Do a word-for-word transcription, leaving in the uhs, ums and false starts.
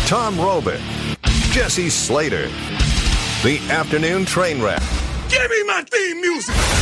Tom Robick, Jesse Slater. The Afternoon Train Wreck. Give me my theme music!